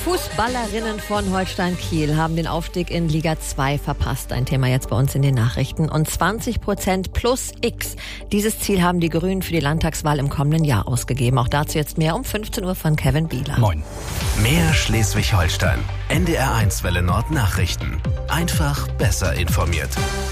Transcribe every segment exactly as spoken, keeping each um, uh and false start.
Fußballerinnen von Holstein Kiel haben den Aufstieg in Liga zwei verpasst. Ein Thema jetzt bei uns in den Nachrichten. Und zwanzig Prozent plus X. Dieses Ziel haben die Grünen für die Landtagswahl im kommenden Jahr ausgegeben. Auch dazu jetzt mehr um fünfzehn Uhr von Kevin Bieler. Moin. Mehr Schleswig-Holstein. N D R eins Welle Nord Nachrichten. Einfach besser informiert.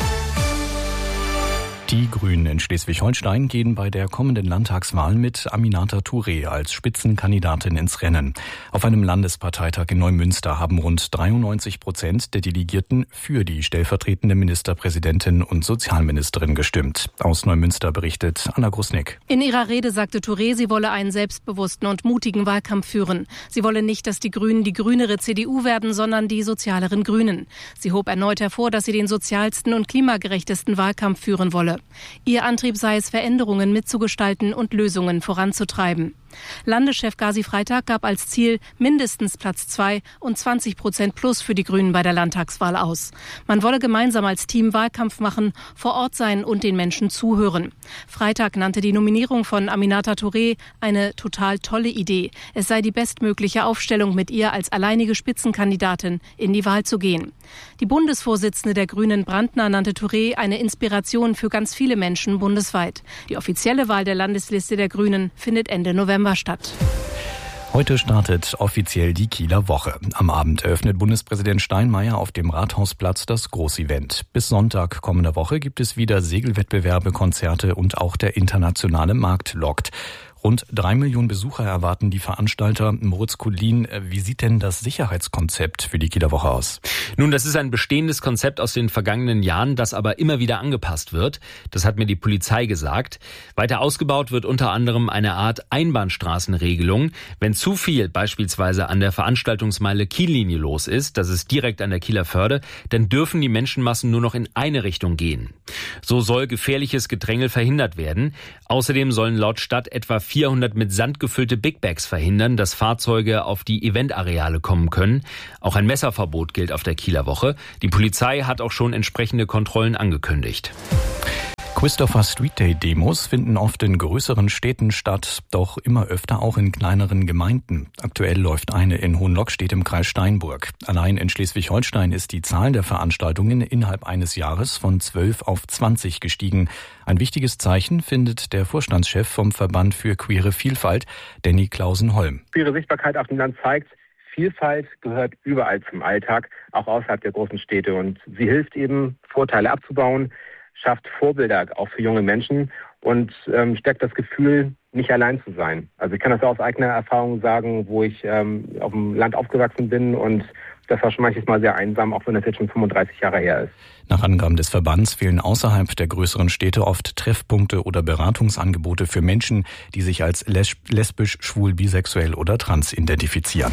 Die Grünen in Schleswig-Holstein gehen bei der kommenden Landtagswahl mit Aminata Touré als Spitzenkandidatin ins Rennen. Auf einem Landesparteitag in Neumünster haben rund dreiundneunzig Prozent der Delegierten für die stellvertretende Ministerpräsidentin und Sozialministerin gestimmt. Aus Neumünster berichtet Anna Grusnick. In ihrer Rede sagte Touré, sie wolle einen selbstbewussten und mutigen Wahlkampf führen. Sie wolle nicht, dass die Grünen die grünere C D U werden, sondern die sozialeren Grünen. Sie hob erneut hervor, dass sie den sozialsten und klimagerechtesten Wahlkampf führen wolle. Ihr Antrieb sei es, Veränderungen mitzugestalten und Lösungen voranzutreiben. Landeschef Gazi Freitag gab als Ziel mindestens Platz zwei und zwanzig Prozent plus für die Grünen bei der Landtagswahl aus. Man wolle gemeinsam als Team Wahlkampf machen, vor Ort sein und den Menschen zuhören. Freitag nannte die Nominierung von Aminata Touré eine total tolle Idee. Es sei die bestmögliche Aufstellung, mit ihr als alleinige Spitzenkandidatin in die Wahl zu gehen. Die Bundesvorsitzende der Grünen Brandner nannte Touré eine Inspiration für ganz viele Menschen bundesweit. Die offizielle Wahl der Landesliste der Grünen findet Ende November statt. Heute startet offiziell die Kieler Woche. Am Abend eröffnet Bundespräsident Steinmeier auf dem Rathausplatz das Großevent. Bis Sonntag kommender Woche gibt es wieder Segelwettbewerbe, Konzerte und auch der internationale Markt lockt. Rund drei Millionen Besucher erwarten die Veranstalter. Moritz Kuhlin, wie sieht denn das Sicherheitskonzept für die Kieler Woche aus? Nun, das ist ein bestehendes Konzept aus den vergangenen Jahren, das aber immer wieder angepasst wird. Das hat mir die Polizei gesagt. Weiter ausgebaut wird unter anderem eine Art Einbahnstraßenregelung. Wenn zu viel beispielsweise an der Veranstaltungsmeile Kiellinie los ist, das ist direkt an der Kieler Förde, dann dürfen die Menschenmassen nur noch in eine Richtung gehen. So soll gefährliches Gedrängel verhindert werden. Außerdem sollen laut Stadt etwa vierhundert mit Sand gefüllte Big Bags verhindern, dass Fahrzeuge auf die Eventareale kommen können. Auch ein Messerverbot gilt auf der Kieler Woche. Die Polizei hat auch schon entsprechende Kontrollen angekündigt. Christopher Street Day Demos finden oft in größeren Städten statt, doch immer öfter auch in kleineren Gemeinden. Aktuell läuft eine in Hohenlockstedt im Kreis Steinburg. Allein in Schleswig-Holstein ist die Zahl der Veranstaltungen innerhalb eines Jahres von zwölf auf zwanzig gestiegen. Ein wichtiges Zeichen findet der Vorstandschef vom Verband für queere Vielfalt, Danny Klausen-Holm. Queere Sichtbarkeit auf dem Land zeigt, Vielfalt gehört überall zum Alltag, auch außerhalb der großen Städte. Und sie hilft eben, Vorteile abzubauen, schafft Vorbilder auch für junge Menschen und ähm, stärkt das Gefühl, nicht allein zu sein. Also ich kann das aus eigener Erfahrung sagen, wo ich ähm, auf dem Land aufgewachsen bin und das war schon manches Mal sehr einsam, auch wenn das jetzt schon fünfunddreißig Jahre her ist. Nach Angaben des Verbands fehlen außerhalb der größeren Städte oft Treffpunkte oder Beratungsangebote für Menschen, die sich als lesbisch, schwul, bisexuell oder trans identifizieren.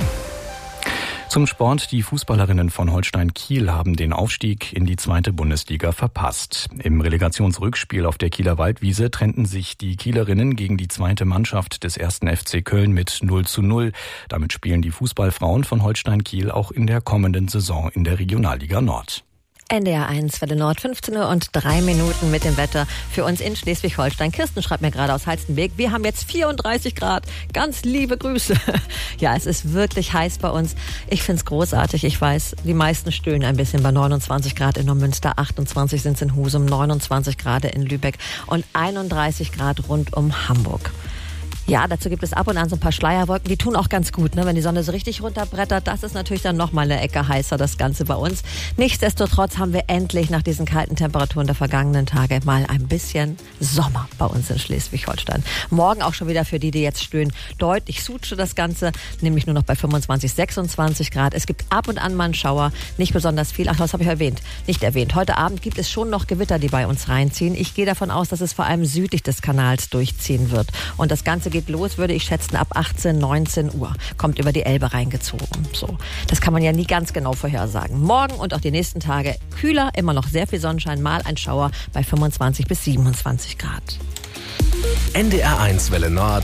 Zum Sport. Die Fußballerinnen von Holstein Kiel haben den Aufstieg in die zweite Bundesliga verpasst. Im Relegationsrückspiel auf der Kieler Waldwiese trennten sich die Kielerinnen gegen die zweite Mannschaft des ersten F C Köln mit null zu null. Damit spielen die Fußballfrauen von Holstein Kiel auch in der kommenden Saison in der Regionalliga Nord. N D R eins Welle Nord, fünfzehn Uhr und drei Minuten mit dem Wetter für uns in Schleswig-Holstein. Kirsten schreibt mir gerade aus Halstenberg, wir haben jetzt vierunddreißig Grad. Ganz liebe Grüße. Ja, es ist wirklich heiß bei uns. Ich find's großartig. Ich weiß, die meisten stöhnen ein bisschen bei neunundzwanzig Grad in Neumünster, achtundzwanzig sind es in Husum, neunundzwanzig Grad in Lübeck und einunddreißig Grad rund um Hamburg. Ja, dazu gibt es ab und an so ein paar Schleierwolken, die tun auch ganz gut, ne? Wenn die Sonne so richtig runterbrettert, das ist natürlich dann noch mal eine Ecke heißer, das Ganze bei uns. Nichtsdestotrotz haben wir endlich nach diesen kalten Temperaturen der vergangenen Tage mal ein bisschen Sommer bei uns in Schleswig-Holstein. Morgen auch schon wieder für die, die jetzt stöhnen, deutlich sutsche das Ganze, nämlich nur noch bei fünfundzwanzig, sechsundzwanzig Grad. Es gibt ab und an mal einen Schauer, nicht besonders viel. Ach, das habe ich erwähnt, nicht erwähnt. Heute Abend gibt es schon noch Gewitter, die bei uns reinziehen. Ich gehe davon aus, dass es vor allem südlich des Kanals durchziehen wird. Und das Ganze geht los, würde ich schätzen, ab achtzehn, neunzehn Uhr. Kommt über die Elbe reingezogen. So, das kann man ja nie ganz genau vorhersagen. Morgen und auch die nächsten Tage kühler, immer noch sehr viel Sonnenschein, mal ein Schauer bei fünfundzwanzig bis siebenundzwanzig Grad. N D R eins Welle Nord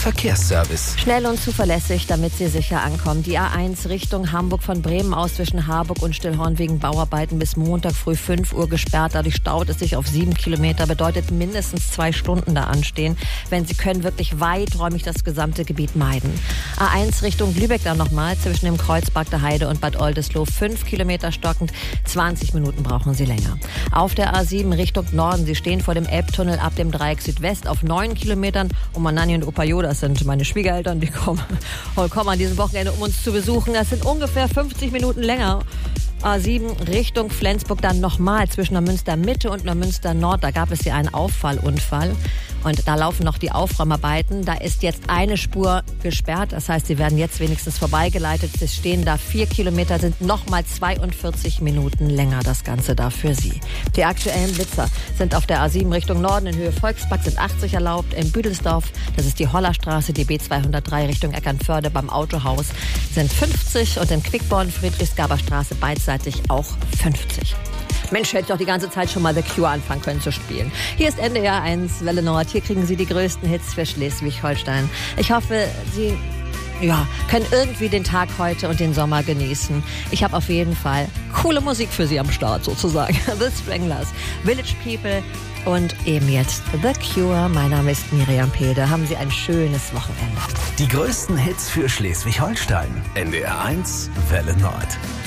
Verkehrsservice. Schnell und zuverlässig, damit Sie sicher ankommen. Die A eins Richtung Hamburg von Bremen aus zwischen Harburg und Stillhorn wegen Bauarbeiten bis Montag früh fünf Uhr gesperrt. Dadurch staut es sich auf sieben Kilometer. Bedeutet mindestens zwei Stunden da anstehen. Wenn Sie können, wirklich weiträumig das gesamte Gebiet meiden. A eins Richtung Lübeck dann nochmal zwischen dem Kreuzberg der Heide und Bad Oldesloe. fünf Kilometer stockend. zwanzig Minuten brauchen Sie länger. Auf der A sieben Richtung Norden. Sie stehen vor dem Elbtunnel ab dem Dreieck Südwest auf neun Kilometern. Oma Nanni und Opa Jo, das sind meine Schwiegereltern, die kommen, kommen an diesem Wochenende, um uns zu besuchen. Das sind ungefähr fünfzig Minuten länger. A sieben Richtung Flensburg dann nochmal zwischen Neumünster Mitte und Neumünster Nord. Da gab es ja einen Auffallunfall. Und da laufen noch die Aufräumarbeiten. Da ist jetzt eine Spur gesperrt. Das heißt, sie werden jetzt wenigstens vorbeigeleitet. Es stehen da vier Kilometer, sind nochmal zweiundvierzig Minuten länger das Ganze da für Sie. Die aktuellen Blitzer sind auf der A sieben Richtung Norden in Höhe Volkspark sind achtzig erlaubt. In Büdelsdorf, das ist die Hollerstraße, die B zweihundertdrei Richtung Eckernförde beim Autohaus sind fünfzig. Und in Quickborn, Friedrichsgaberstraße beidseitig auch fünfzig. Mensch, hätte ich doch die ganze Zeit schon mal The Cure anfangen können zu spielen. Hier ist N D R eins Welle Nord. Hier kriegen Sie die größten Hits für Schleswig-Holstein. Ich hoffe, Sie ja, können irgendwie den Tag heute und den Sommer genießen. Ich habe auf jeden Fall coole Musik für Sie am Start sozusagen. The Stranglers, Village People und eben jetzt The Cure. Mein Name ist Miriam Pede. Haben Sie ein schönes Wochenende. Die größten Hits für Schleswig-Holstein. N D R eins Welle Nord.